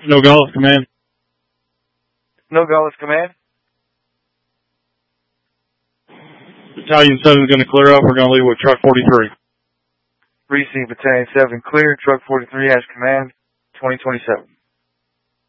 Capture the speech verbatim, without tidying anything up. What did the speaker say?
Nogales Command. Nogales Command. Battalion seven is going to clear up. We're going to leave with Truck forty-three. Receive Battalion seven clear. Truck forty-three has command. twenty twenty-seven.